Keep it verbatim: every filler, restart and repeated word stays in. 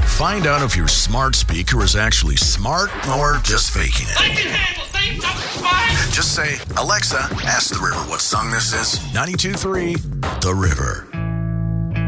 Find out if your smart speaker is actually smart or just faking it. I can handle things just fine. Just say, Alexa, ask the river what song this is. ninety-two point three The River.